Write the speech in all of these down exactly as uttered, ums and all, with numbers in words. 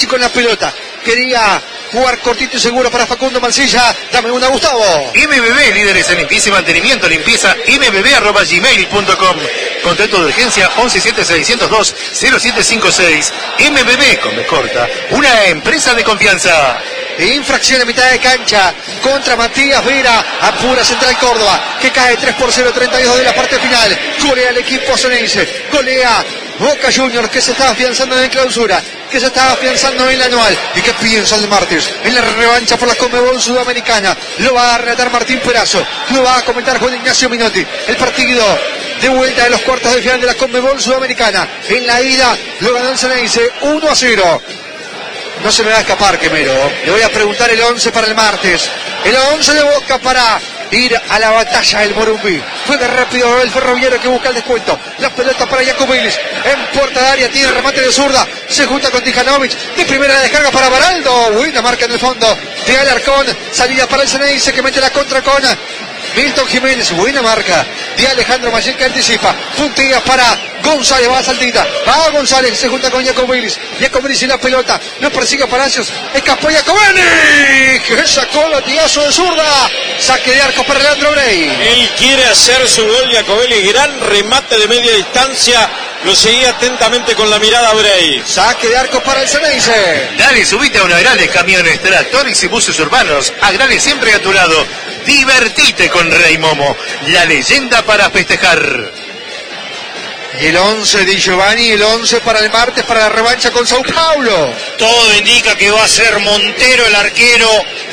con la pelota. Quería jugar cortito y seguro para Facundo Mancilla. Dame una, Gustavo. M B B, líderes en limpieza y mantenimiento, limpieza m b b arroba gmail punto com. Contrato de urgencia once siete seiscientos dos cero siete cinco seis. M B B, con B corta, una empresa de confianza. Infracción en mitad de cancha contra Matías Vera. Apura Central Córdoba, que cae tres por cero, treinta y dos de la parte final. Golea el equipo sonense. Golea Boca Juniors, que se estaba afianzando en clausura, que se estaba afianzando en la anual. ¿Y qué piensa el martes? En la revancha por la Conmebol Sudamericana. Lo va a relatar Martín Perazo, lo va a comentar Juan Ignacio Minotti. El partido de vuelta de los cuartos de final de la Conmebol Sudamericana. En la ida lo ganó el Ceneice uno a cero. No se me va a escapar, Quemero. Le voy a preguntar el once para el martes. El once de Boca para ir a la batalla del Morumbí. Juega rápido el Ferroviario, que busca el descuento. La pelota para Jacobilis. En puerta de área tiene remate de zurda. Se junta con Tijanovic. De primera la descarga para Baraldo. Buena marca en el fondo de Alarcón. Salida para el Ceneice, que mete la contra con Milton Jiménez. Buena marca de Alejandro Mayen, que anticipa. Puntilla para González. Va a saltita. Va González. Se junta con Jacobilis. Jacobilis y la pelota. No persigue a Palacios. Escapó Jacobilis, que sacó el latigazo de zurda. Saque de arco para Leandro Brey. Él quiere hacer su gol, Jacobilis. Gran remate de media distancia. Lo seguía atentamente con la mirada Brey. Saque de arco para el Ceneice. Dale, subite a una Agrales, camiones, tractores y buses urbanos. Agrales siempre a tu lado. Divertite con Rey Momo, la leyenda para festejar. Y el once de Giovanni, el once para el martes, para la revancha con Sao Paulo. Todo indica que va a ser Montero el arquero,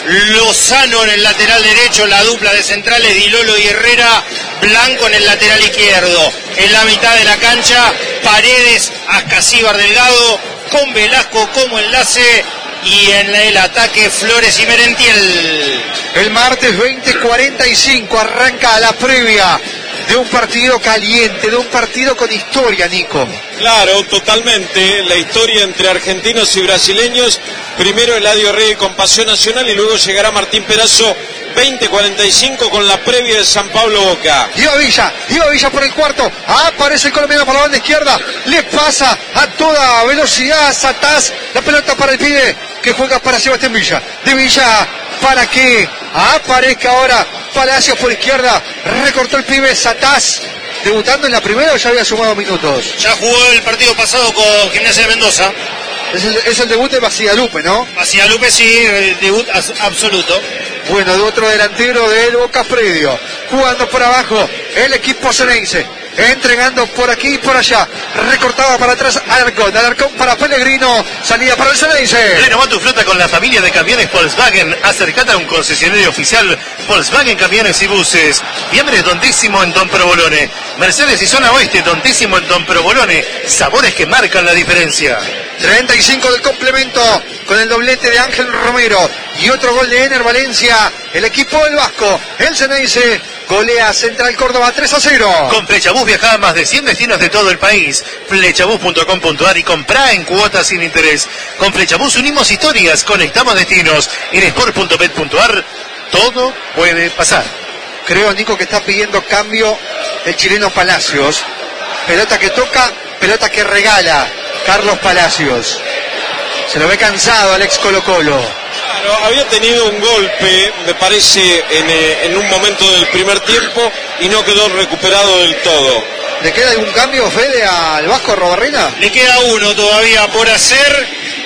Lozano en el lateral derecho, la dupla de centrales Dilolo y Herrera, Blanco en el lateral izquierdo. En la mitad de la cancha, Paredes, Ascasíbar Delgado, con Velasco como enlace. Y en el ataque, Flores y Merentiel. El martes veinte cuarenta y cinco arranca la previa de un partido caliente, de un partido con historia, Nico. Claro, totalmente. La historia entre argentinos y brasileños. Primero Eladio Rey con Pasión Nacional y luego llegará Martín Perazo. veinte cuarenta y cinco con la previa de San Pablo Boca. Iba Villa, iba Villa por el cuarto. Aparece el colombiano por la banda izquierda. Le pasa a toda velocidad a Sataz. La pelota para el pibe que juega para Sebastián Villa. De Villa para que aparezca ahora Palacios por izquierda. Recortó el pibe Sataz. ¿Debutando en la primera o ya había sumado minutos? Ya jugó el partido pasado con Gimnasia de Mendoza. Es el, es el debut de Basialupe, ¿no? Basialupe sí, el debut absoluto. Bueno, de otro delantero del Boca Predio. Jugando por abajo el equipo ceneice. Entregando por aquí y por allá. Recortaba para atrás Alarcón. Alarcón para Pellegrino. Salida para el Ceneice. Renová tu flota con la familia de camiones Volkswagen. Acercate a un concesionario oficial Volkswagen Camiones y Buses. Fiambres Don Décimo en Don Provolone. Mercedes y Zona Oeste Don Décimo en Don Provolone. Sabores que marcan la diferencia. treinta y cinco del complemento con el doblete de Ángel Romero. Y otro gol de Ener Valencia. El equipo del Vasco. El Ceneice golea Central Córdoba tres a cero. Con Flechabús viaja a más de cien destinos de todo el país. Flechabús punto com punto ar y comprá en cuotas sin interés. Con Flechabús unimos historias, conectamos destinos. En sport punto bet punto ar todo puede pasar. Creo, Nico, que está pidiendo cambio el chileno Palacios. Pelota que toca, pelota que regala Carlos Palacios. Se lo ve cansado al ex Colo Colo. Claro, había tenido un golpe, me parece, en, eh, en un momento del primer tiempo y no quedó recuperado del todo. ¿Le queda algún cambio, Fede, al Vasco Robarrena? Le queda uno todavía por hacer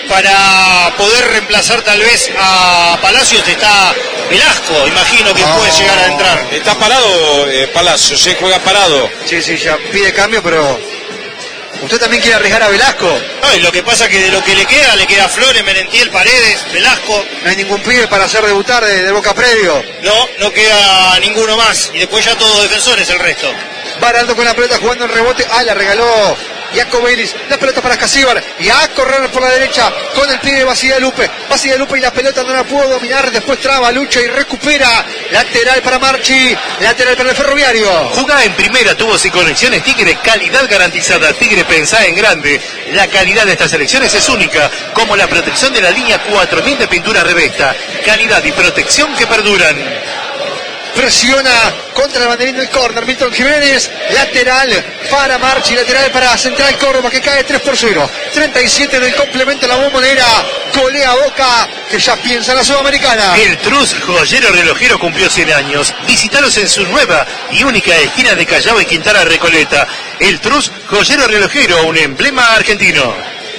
para poder reemplazar tal vez a Palacios. Está Velasco, imagino que oh. puede llegar a entrar. Está parado eh, Palacios, se juega parado. Sí, sí, ya pide cambio, pero... ¿Usted también quiere arriesgar a Velasco? No, y lo que pasa es que de lo que le queda, le queda Flores, Merentiel, Paredes, Velasco. No hay ningún pibe para hacer debutar de, de Boca Predio. No, no queda ninguno más. Y después ya todos defensores el resto. Baraldo con la pelota jugando en rebote. Ah, la regaló Jacobelis. La pelota para Ascasíbar. Y a correr por la derecha con el pibe Basialupe. Basialupe y la pelota no la pudo dominar. Después traba, lucha y recupera. Lateral para Marchi. Lateral para el Ferroviario. Jugá en primera, tubos y conexiones Tigre. Calidad garantizada. Tigre, pensá en grande. La calidad de estas selecciones es única. Como la protección de la línea cuatro mil de pintura Revesta. Calidad y protección que perduran. presiona contra el banderín del córner. Milton Jiménez, lateral para Marchi, lateral para Central Córdoba, que cae tres por cero. treinta y siete del complemento, la Bombonera. Golea Boca, que ya piensa en la Sudamericana. El Trus Joyero Relojero cumplió cien años. Visítalos en su nueva y única esquina de Callao y Quintana Recoleta. El Trus Joyero Relojero, un emblema argentino.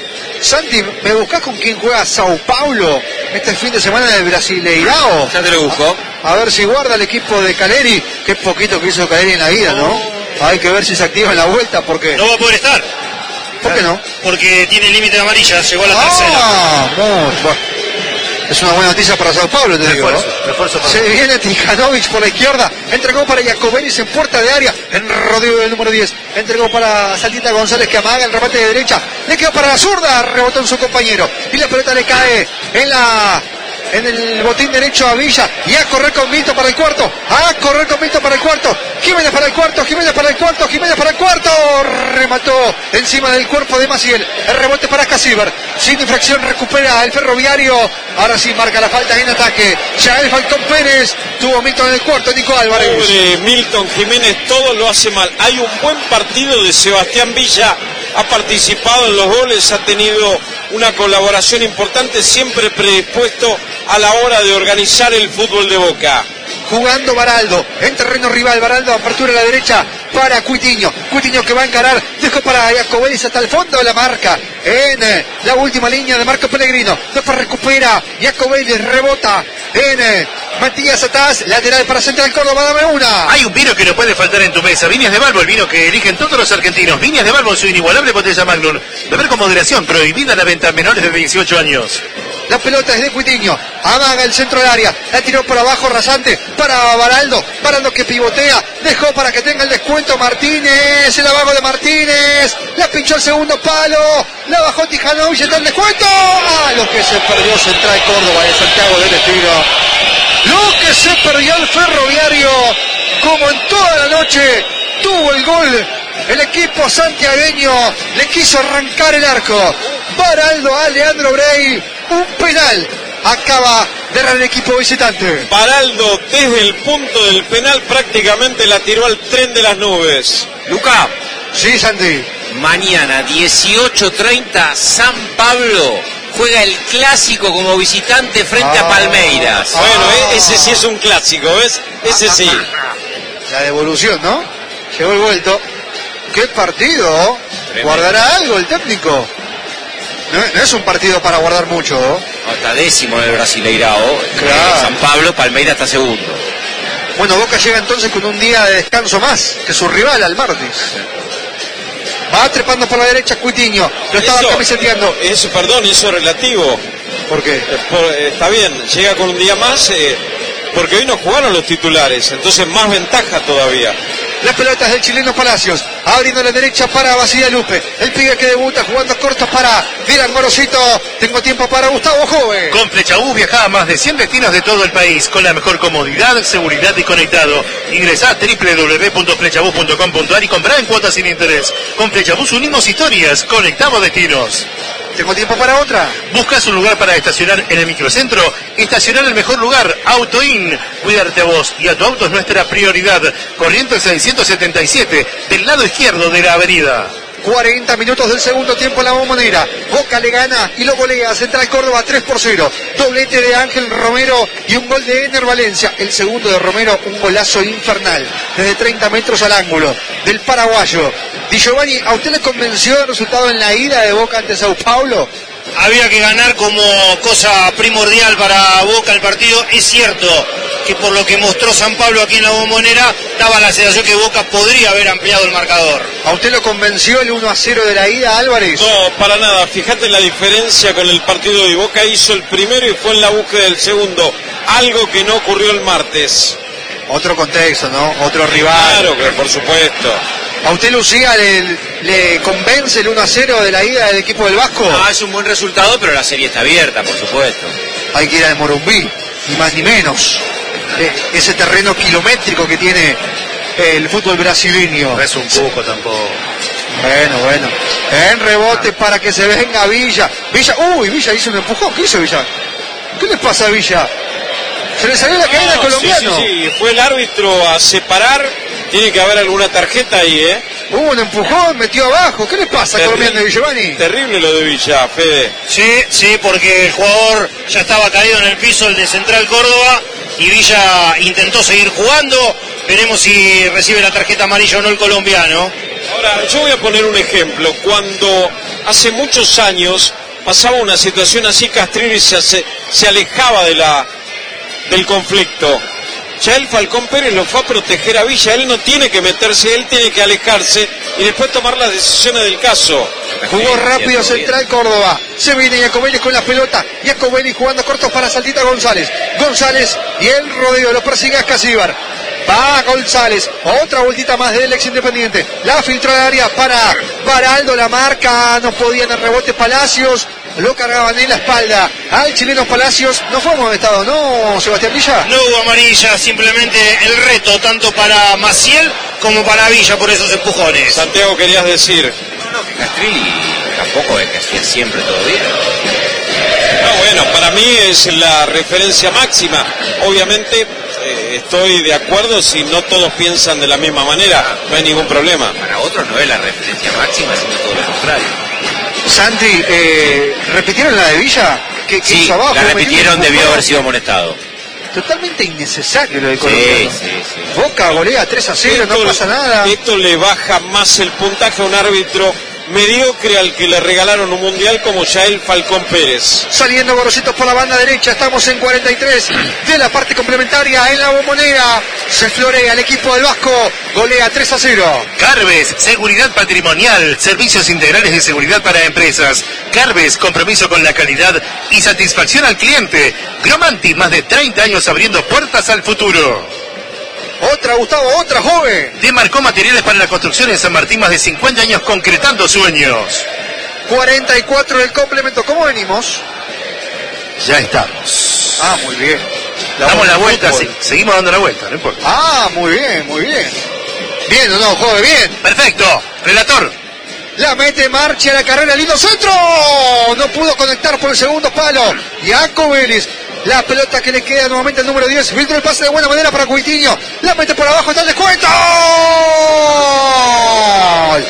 Santi, ¿me buscás con quién juega Sao Paulo este fin de semana del Brasileirao? Ya te lo busco. A ver si guarda el equipo de Caleri. Qué poquito que hizo Caleri en la vida, ¿no? Hay que ver si se activa en la vuelta, porque... No va a poder estar. ¿Por qué no? Porque tiene límite de amarilla, llegó a la ah, tercera. Muy bueno. Es una buena noticia para Sao Paulo, te digo. Refuerzo, ¿no? refuerzo para Se viene Tijanovic por la izquierda, entregó para Jacobelis en puerta de área, en rodeo del número diez, entregó para Saldita González, que amaga el remate de derecha, le quedó para la zurda, rebotó en su compañero, y la pelota le cae en la... en el botín derecho a Villa, y a correr con Milton para el cuarto, a correr con Milton para el cuarto, Jiménez para el cuarto, Jiménez para el cuarto, Jiménez para el cuarto, remató encima del cuerpo de Maciel, el rebote para Casiber, sin infracción recupera el Ferroviario, ahora sí marca la falta en ataque, ya el Falcón Pérez, tuvo Milton en el cuarto, Nico Álvarez. Pobre Milton Jiménez, todo lo hace mal. Hay un buen partido de Sebastián Villa, ha participado en los goles, ha tenido una colaboración importante, siempre predispuesto a la hora de organizar el fútbol de Boca. Jugando Baraldo, en terreno rival, Baraldo, apertura a la derecha para Cuitiño, Cuitiño que va a encarar, dejó para Jacobelis hasta el fondo de la marca, en eh, la última línea de Marco Pellegrino, después recupera, Jacobelis rebota, en eh, Matías Atás, lateral para Central Córdoba, dame una. Hay un vino que no puede faltar en tu mesa, Viñas de Balbo, el vino que eligen todos los argentinos. Viñas de Balbo en su inigualable botella Magnum, beber con moderación, prohibida la venta a menores de dieciocho años. La pelota es de Cuitiño, amaga el centro del área, la tiró por abajo rasante para Baraldo, Baraldo que pivotea, dejó para que tenga el descuento Martínez, el abajo de Martínez, la pinchó el segundo palo, la bajó Tijanovic, está el descuento, ah, lo que se perdió Central Córdoba de Santiago del Estilo, lo que se perdió el Ferroviario, como en toda la noche, tuvo el gol, el equipo santiagueño le quiso arrancar el arco, Baraldo a Leandro Brey, un penal acaba de errar el equipo visitante. Baraldo desde el punto del penal prácticamente la tiró al tren de las nubes. Luca, Sí, Santi. mañana dieciocho treinta San Pablo juega el clásico como visitante frente Ah. a Palmeiras. Ah. Bueno, eh, ese sí es un clásico, ¿ves? Ese sí. La devolución, ¿no? Llegó el vuelto. ¡Qué partido! Tremendo. ¿Guardará algo el técnico? No, no es un partido para guardar mucho, ¿no? No, está décimo en el Brasileirao. Claro. Eh, San Pablo, Palmeiras está segundo. Bueno, Boca llega entonces con un día de descanso más que su rival al martes. Va trepando por la derecha Cuitiño. Lo estaba Eso, camiseteando. Eso, perdón, eso es relativo. ¿Por qué? Eh, por- eh, está bien, llega con un día más, eh, porque hoy no jugaron los titulares, entonces más ventaja todavía. Las pelotas del chileno Palacios, abriendo la derecha para Basilia Lupe, el pibe que debuta jugando cortos para Dylan Gorosito, tengo tiempo para Gustavo Jove. Con Flechabús viaja a más de cien destinos de todo el país con la mejor comodidad, seguridad y conectado. Ingresá a doble u doble u doble u punto flechabús punto com punto a r y comprá en cuotas sin interés. Con Flechabús unimos historias, conectamos destinos. Tengo tiempo para otra. ¿Buscas un lugar para estacionar en el microcentro? Estacionar en el mejor lugar, AutoIn. Cuidarte a vos y a tu auto es nuestra prioridad. Corrientes seiscientos setenta y siete, del lado izquierdo de la avenida. cuarenta minutos del segundo tiempo en la Bombonera. Boca le gana y lo golea. Central Córdoba tres por cero. Doblete de Ángel Romero y un gol de Ener Valencia. El segundo de Romero, un golazo infernal. Desde treinta metros al ángulo del paraguayo. Di Giovanni, ¿a usted le convenció el resultado en la ida de Boca ante Sao Paulo? Había que ganar como cosa primordial para Boca el partido. Es cierto que por lo que mostró San Pablo aquí en la Bombonera, daba la sensación que Boca podría haber ampliado el marcador. ¿A usted lo convenció el uno a cero de la ida, Álvarez? No, para nada, fíjate la diferencia con el partido de Boca, hizo el primero y fue en la búsqueda del segundo, algo que no ocurrió el martes. Otro contexto, ¿no? Otro rival. Claro que por supuesto. ¿A usted, Lucía, le, le convence el uno a cero de la ida del equipo del Vasco? Ah, es un buen resultado, pero la serie está abierta, por supuesto. Hay que ir al Morumbí, ni más ni menos. Eh, ese terreno kilométrico que tiene el fútbol brasileño. No es un poco tampoco. Bueno, bueno. En rebote para que se venga Villa. Villa, uy, Villa hizo un empujón. ¿Qué hizo Villa? ¿Qué le pasa a Villa? Se le salió la cadena al No, colombiano. Sí, sí, sí, fue el árbitro a separar. Tiene que haber alguna tarjeta ahí, ¿eh? Hubo un empujón, metió abajo. ¿Qué le pasa al colombiano de Giovanni? Terrible lo de Villa, Fede. Sí, sí, porque el jugador ya estaba caído en el piso, el de Central Córdoba, y Villa intentó seguir jugando. Veremos si recibe la tarjeta amarilla o no el colombiano. Ahora, yo voy a poner un ejemplo. Cuando hace muchos años pasaba una situación así, Castrilli se, hace, se alejaba de la, del conflicto. Ya el Falcón Pérez lo fue a proteger a Villa. Él no tiene que meterse, él tiene que alejarse y después tomar las decisiones del caso. Jugó rápido Central Córdoba. Se viene Iacobelis con la pelota. Iacobelis jugando cortos para Saltita González. González y el rodeo. Lo persigue Escasíbar. Va González. Otra vueltita más del ex Independiente. La filtró al área para Baraldo. La marca. No podían el rebote Palacios. Lo cargaban en la espalda al chileno Palacios. No fue amonestado, ¿no, Sebastián Villa? No hubo amarilla, simplemente el reto tanto para Maciel como para Villa por esos empujones. Santiago, querías decir. No, no, que Castrilli tampoco es que hacía siempre todo bien. No, bueno, para mí es la referencia máxima. Obviamente eh, estoy de acuerdo si no todos piensan de la misma manera, no hay ningún problema. Para otros no es la referencia máxima, sino todo lo contrario. Santi, eh, ¿repitieron la de Villa? Que, que Sí, hizo abajo, la repitieron, metió un debió empujón. haber sido amonestado. Totalmente innecesario lo del Sí, colombiano. sí, sí. Boca golea tres a cero, no Esto- pasa nada. Esto le baja más el puntaje a un árbitro mediocre al que le regalaron un mundial como Yael Falcón Pérez. Saliendo Gorositos por la banda derecha, estamos en cuarenta y tres de la parte complementaria en la Bombonera. Se florea el equipo del Vasco, golea tres a cero. Carves, seguridad patrimonial, servicios integrales de seguridad para empresas. Carves, compromiso con la calidad y satisfacción al cliente. Gromanti, más de treinta años abriendo puertas al futuro. Otra, Gustavo, otra joven. Demarcó materiales para la construcción en San Martín, más de cincuenta años concretando sueños. cuarenta y cuatro del complemento. ¿Cómo venimos? Ya estamos. Ah, muy bien. Damos la vuelta, fútbol. sí, seguimos dando la vuelta, no importa. Ah, muy bien, muy bien. Bien o no, joven, bien. Perfecto, relator. La mete marcha a la carrera, lindo centro. No pudo conectar por el segundo palo. Iaco Vélez. La pelota que le queda nuevamente al número diez. Filtró el pase de buena manera para Cuitiño. La mete por abajo, está el descuento. ¡Gol!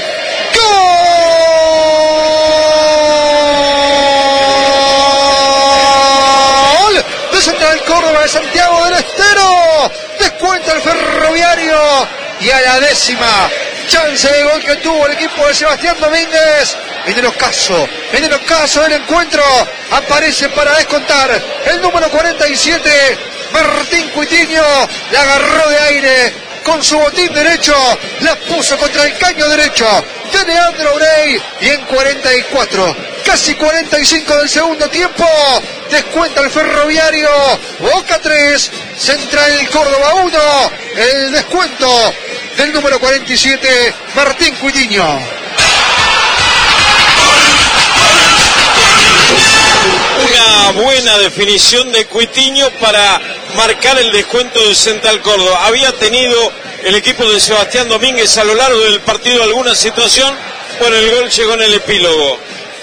¡Gol! De Central Córdoba de Santiago del Estero. Descuenta el Ferroviario. Y a la décima chance de gol que tuvo el equipo de Sebastián Domínguez. En el ocaso, en el ocaso del encuentro, aparece para descontar el número cuarenta y siete, Martín Cuitiño. La agarró de aire con su botín derecho, la puso contra el caño derecho de Leandro Brey. Y en cuarenta y cuatro, casi cuarenta y cinco del segundo tiempo, descuenta el Ferroviario. Boca tres, Central Córdoba uno. El descuento del número cuarenta y siete, Martín Cuitiño. Una buena definición de Cuitiño para marcar el descuento de Central Córdoba. Había tenido el equipo de Sebastián Domínguez a lo largo del partido alguna situación, bueno, el gol llegó en el epílogo.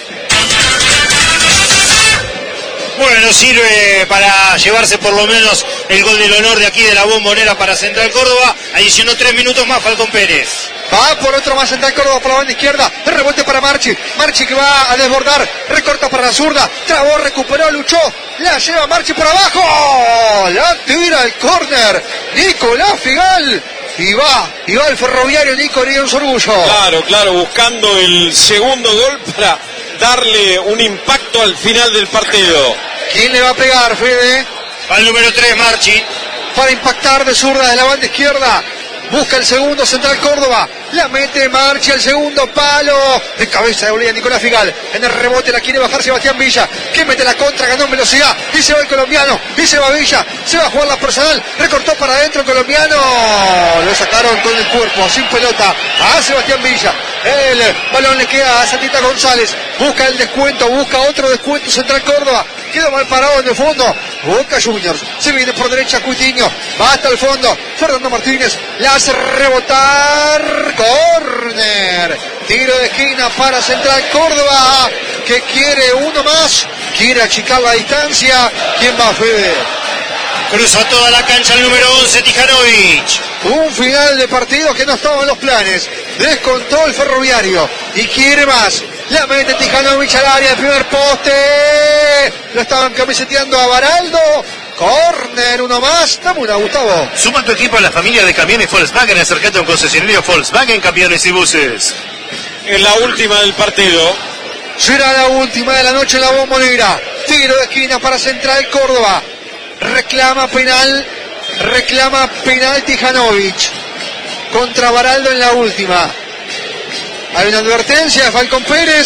Bueno, sirve para llevarse por lo menos el gol del honor de aquí de la Bombonera para Central Córdoba. Adicionó tres minutos más Falcón Pérez. Va por otro más Central Córdoba por la banda izquierda. El rebote para Marchi. Marchi que va a desbordar. Recorta para la zurda. Trabó, recuperó, luchó. La lleva Marchi por abajo. La tira el córner. Nicolás Figal. Y va, y va el Ferroviario Nico León Sorgullo. Claro, claro, buscando el segundo gol para darle un impacto al final del partido. ¿Quién le va a pegar, Fede? Al número tres, Marchi. Para impactar de zurda de la banda izquierda. Busca el segundo Central Córdoba. La mete Marchi al segundo palo. De cabeza de Bolivia Nicolás Figal. En el rebote la quiere bajar Sebastián Villa. Que mete la contra, ganó en velocidad. Y se va el colombiano. Y se va Villa. Se va a jugar la personal. Recortó para adentro el colombiano. Lo sacaron con el cuerpo, sin pelota. A Sebastián Villa. El balón le queda a Santita González. Busca el descuento. Busca otro descuento Central Córdoba. Queda mal parado en el fondo. Boca Juniors. Se viene por derecha Cuitiño. Va hasta el fondo. Fernando Martínez. La hace rebotar. Corner. Tiro de esquina para Central Córdoba. Que quiere uno más. Quiere achicar la distancia. ¿Quién va, Fede? Cruza toda la cancha el número once, Tijanovic. Un final de partido que no estaba en los planes. Descontó el Ferroviario y quiere más. La mete Tijanovic al área, el primer poste. Lo estaban camiseteando a Baraldo. Corner, uno más. Dame una, Gustavo. Suma tu equipo a la familia de camiones Volkswagen. Acercate a un concesionario Volkswagen, camiones y buses. En la última del partido. Será la última de la noche en la Bombonera. Tiro de esquina para Central Córdoba. Reclama penal. Reclama penal Tijanovic. Contra Baraldo en la última. Hay una advertencia de Falcón Pérez.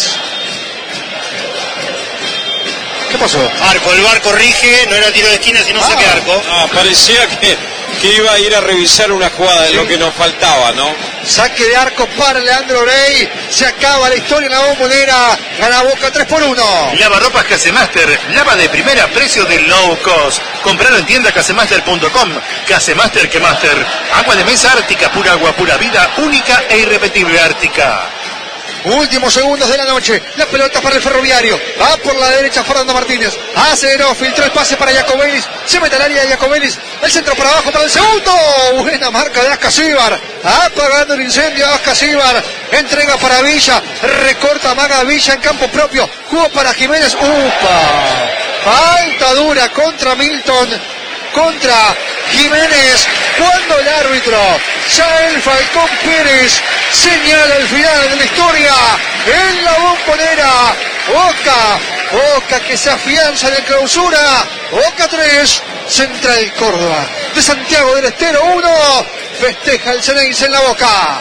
¿Qué pasó? Arco, el bar corrige, no era tiro de esquina sino ah, saque arco. Ah, parecía que, que iba a ir a revisar una jugada de sí. Lo que nos faltaba, ¿no? Saque de arco para Leandro Rey. Se acaba la historia en la Bombonera. Gana Boca tres por uno. Lavarropas Casemaster. Lava de primera, precio de low cost. Compralo en tienda casemaster punto com. Casemaster que Master. Agua de mesa Ártica, pura agua, pura vida, única e irrepetible Ártica. Últimos segundos de la noche. La pelota para el Ferroviario. Va por la derecha Fernando Martínez. Hace no, filtró el pase para Jacobelis. Se mete al área de Jacobelis. El centro para abajo para el segundo. Buena marca de Ascasíbar. Apagando el incendio de Ascasíbar. Entrega para Villa. Recorta Maga Villa en campo propio. Jugó para Jiménez. ¡Upa! Falta dura contra Milton. Contra Jiménez, cuando el árbitro Yael Falcón Pérez señala el final de la historia en la Bombonera. Boca, Boca que se afianza en la clausura. Boca tres, Central Córdoba de Santiago del Estero uno. Festeja el Ceneice en la Boca.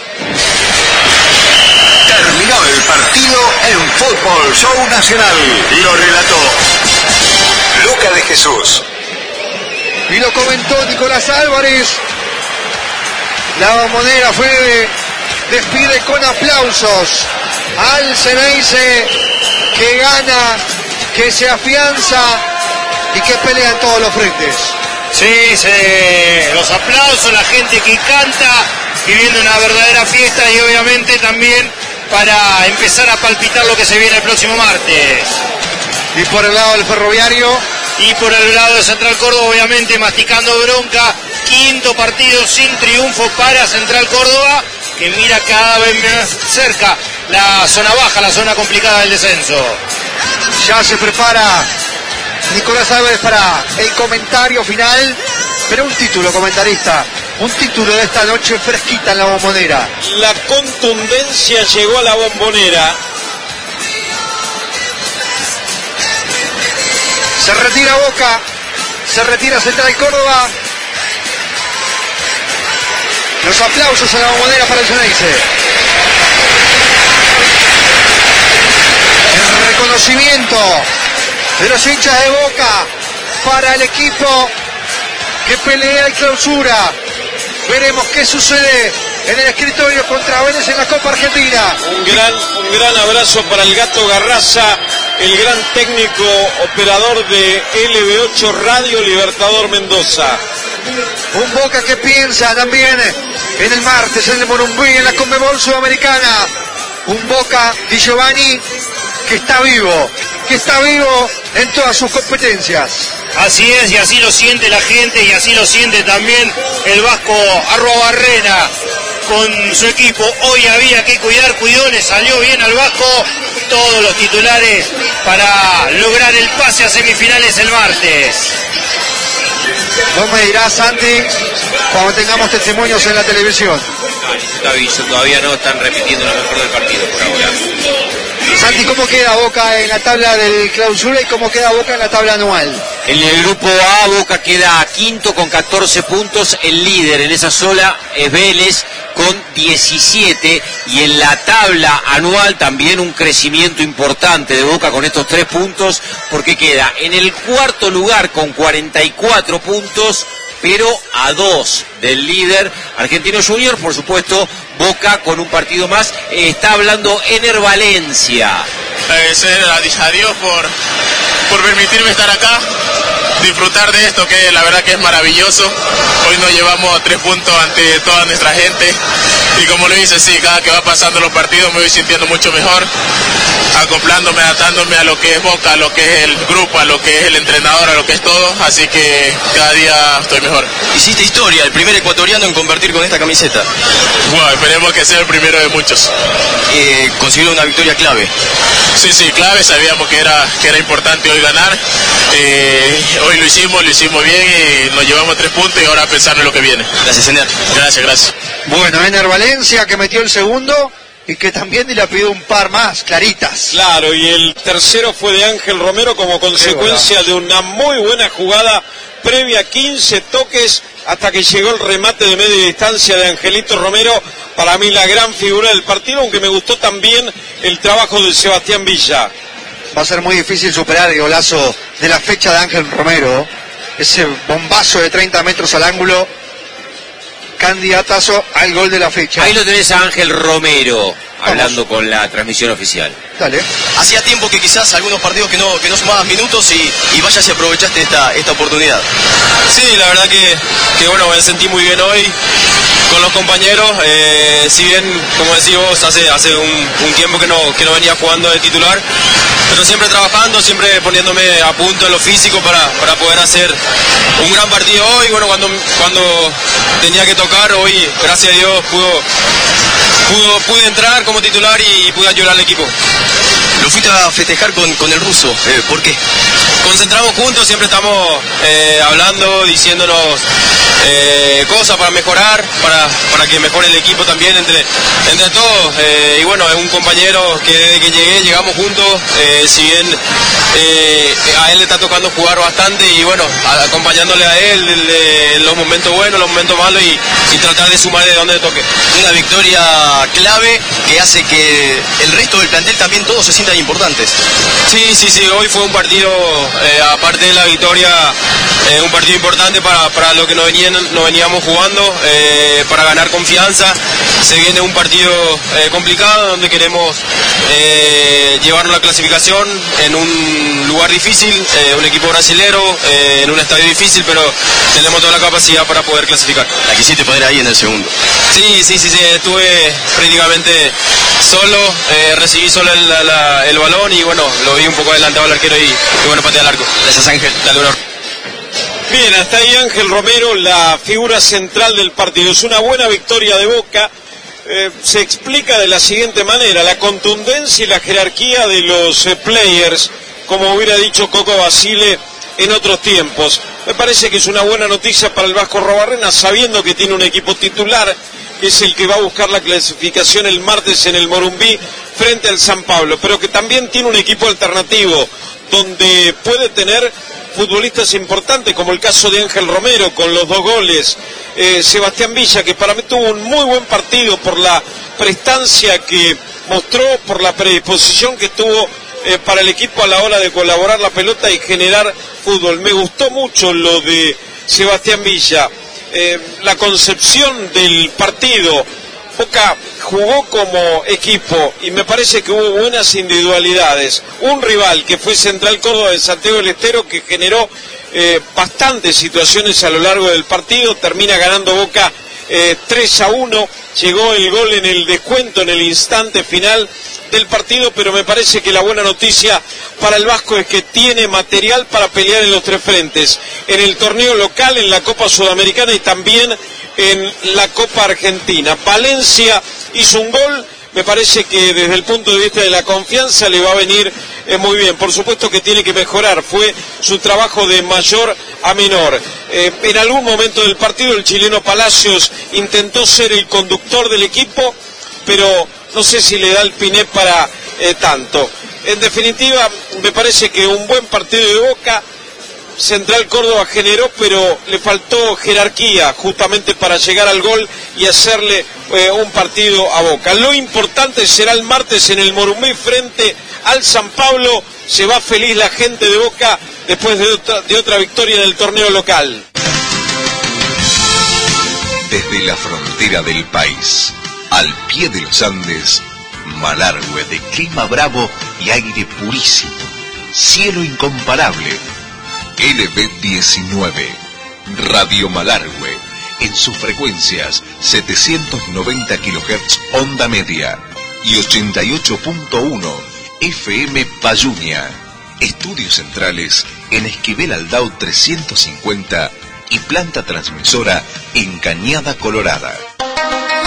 Terminó el partido en Fútbol Show Nacional. Lo relató Luca de Jesús. Y lo comentó Nicolás Álvarez. La Bombonera fue despide con aplausos al Ceneice que gana, que se afianza y que pelea en todos los frentes. Sí, sí, los aplausos, la gente que canta, viviendo una verdadera fiesta y obviamente también para empezar a palpitar lo que se viene el próximo martes. Y por el lado del Ferroviario. Y por el lado de Central Córdoba, obviamente, masticando bronca. Quinto partido sin triunfo para Central Córdoba, que mira cada vez más cerca la zona baja, la zona complicada del descenso. Ya se prepara Nicolás Álvarez para el comentario final. Pero un título, comentarista. Un título de esta noche fresquita en la Bombonera. La contundencia llegó a la Bombonera. Se retira Boca, se retira Central Córdoba. Los aplausos a la Bombonera para el Ceneice. El reconocimiento de los hinchas de Boca para el equipo que pelea en clausura. Veremos qué sucede en el escritorio contra Vélez en la Copa Argentina. Un gran, un gran abrazo para el Gato Garraza, el gran técnico operador de L B ocho Radio Libertador Mendoza. Un Boca que piensa también en el martes, en el Morumbí, en la Conmebol Sudamericana. Un Boca Di Giovanni que está vivo, que está vivo en todas sus competencias. Así es, y así lo siente la gente, y así lo siente también el vasco Arruabarrena con su equipo. Hoy había que cuidar, cuidó, le salió bien al vasco. Todos los titulares para lograr el pase a semifinales el martes. Vos me dirás, Santi, cuando tengamos testimonios en la televisión. No, aviso, todavía no están repitiendo lo mejor del partido por ahora. Santi, ¿cómo queda Boca en la tabla del clausura y cómo queda Boca en la tabla anual? En el grupo A, Boca queda quinto con catorce puntos, el líder en esa sola es Vélez con diecisiete, y en la tabla anual también un crecimiento importante de Boca con estos tres puntos, porque queda en el cuarto lugar con cuarenta y cuatro puntos, pero a dos del líder Argentino Junior. Por supuesto, Boca con un partido más. Eh, está hablando Ener Valencia. Agradecer a Dios por, por permitirme estar acá, disfrutar de esto que la verdad que es maravilloso. Hoy nos llevamos tres puntos ante toda nuestra gente Y como lo dice, sí, cada que va pasando los partidos me voy sintiendo mucho mejor, acoplándome, adaptándome a lo que es Boca, a lo que es el grupo, a lo que es el entrenador, a lo que es todo, así que cada día estoy mejor. Hiciste historia, el primer ecuatoriano en convertir con esta camiseta. Bueno, esperemos que sea el primero de muchos. Eh, consiguió una victoria clave. Sí, sí, clave, sabíamos que era, que era importante hoy ganar, eh, hoy lo hicimos, lo hicimos bien y nos llevamos tres puntos y ahora a pensar en lo que viene. Gracias, Ener. Gracias, gracias. Bueno, Ener Valencia que metió el segundo y que también le pidió un par más, claritas. Claro, y el tercero fue de Ángel Romero como consecuencia de una muy buena jugada previa, quince toques hasta que llegó el remate de media distancia de Angelito Romero, para mí la gran figura del partido, aunque me gustó también el trabajo de Sebastián Villa. Va a ser muy difícil superar el golazo de la fecha de Ángel Romero, ese bombazo de treinta metros al ángulo, candidatazo al gol de la fecha. Ahí lo tenés a Ángel Romero, hablando Vamos. con la transmisión oficial. Dale. Hacía tiempo que quizás algunos partidos que no, que no sumaban minutos y, y vaya si aprovechaste esta, esta oportunidad. Sí, la verdad que, que bueno, me sentí muy bien hoy con los compañeros, eh, si bien, como decís vos, hace, hace un, un tiempo que no, que no venía jugando de titular, pero siempre trabajando, siempre poniéndome a punto en lo físico para, para poder hacer un gran partido hoy. Bueno, cuando, cuando tenía que tocar, hoy, gracias a Dios, pudo, pudo, pude entrar como titular y pude ayudar al equipo. Lo fuiste a festejar con, con el ruso, eh, ¿por qué? Concentramos juntos, siempre estamos eh, hablando, diciéndonos eh, cosas para mejorar, para, para que mejore el equipo también entre, entre todos. Eh, y bueno, es un compañero que desde que llegué, llegamos juntos, eh, si bien eh, a él le está tocando jugar bastante y bueno, a, acompañándole a él en los momentos buenos, los momentos malos y, y tratar de sumar de donde le toque. Una victoria clave que hace que el resto del plantel también todos se sientan importantes. Sí, sí, sí, hoy fue un partido, eh, aparte de la victoria, eh, un partido importante para, para lo que nos, venían, nos veníamos jugando, eh, para ganar confianza. Se viene un partido eh, complicado donde queremos eh, llevarnos la clasificación en un lugar difícil, eh, un equipo brasilero, eh, en un estadio difícil, pero tenemos toda la capacidad para poder clasificar. La quisiste poner ahí en el segundo. Sí, sí, sí, sí, estuve prácticamente solo, eh, recibí solo el, la, el balón y bueno, lo vi un poco adelantado al arquero y, y bueno, pateé al arco. Gracias, Ángel. Dale, honor. Bien, hasta ahí Ángel Romero, la figura central del partido. Es una buena victoria de Boca. Eh, se explica de la siguiente manera: la contundencia y la jerarquía de los eh, players, como hubiera dicho Coco Basile en otros tiempos. Me parece que es una buena noticia para el Vasco Arrobarrena, sabiendo que tiene un equipo titular, que es el que va a buscar la clasificación el martes en el Morumbí frente al San Pablo, pero que también tiene un equipo alternativo, donde puede tener futbolistas importantes, como el caso de Ángel Romero con los dos goles, eh, Sebastián Villa, que para mí tuvo un muy buen partido por la prestancia que mostró, por la predisposición que tuvo eh, para el equipo a la hora de colaborar la pelota y generar fútbol. Me gustó mucho lo de Sebastián Villa, eh, la concepción del partido. Boca jugó como equipo y me parece que hubo buenas individualidades. Un rival que fue Central Córdoba de Santiago del Estero, que generó eh, bastantes situaciones a lo largo del partido, termina ganando Boca eh, tres a uno, llegó el gol en el descuento en el instante final del partido, pero me parece que la buena noticia para el Vasco es que tiene material para pelear en los tres frentes, en el torneo local, en la Copa Sudamericana y también en la Copa Argentina. Valencia hizo un gol, me parece que desde el punto de vista de la confianza le va a venir eh, muy bien. Por supuesto que tiene que mejorar, fue su trabajo de mayor a menor. Eh, en algún momento del partido el chileno Palacios intentó ser el conductor del equipo, pero no sé si le da el piné para eh, tanto. En definitiva, me parece que un buen partido de Boca. Central Córdoba generó, pero le faltó jerarquía justamente para llegar al gol y hacerle eh, un partido a Boca. Lo importante será el martes en el Morumbí frente al San Pablo. Se va feliz la gente de Boca después de otra, de otra victoria en el torneo local. Desde la frontera del país, al pie de los Andes, Malargüe de clima bravo y aire purísimo, cielo incomparable. L B diecinueve, Radio Malargüe, en sus frecuencias setecientos noventa kilohertz onda media y ochenta y ocho punto uno F M Payunia. Estudios centrales en Esquivel Aldao trescientos cincuenta y planta transmisora en Cañada Colorada.